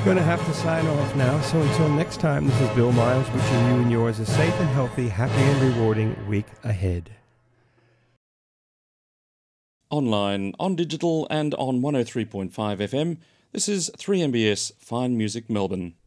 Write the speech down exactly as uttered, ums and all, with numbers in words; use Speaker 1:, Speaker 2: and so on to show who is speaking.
Speaker 1: Going to have to sign off now. So until next time, this is Bill Miles wishing you and yours a safe and healthy, happy and rewarding week ahead.
Speaker 2: Online, on digital and on one oh three point five F M, this is three M B S Fine Music Melbourne.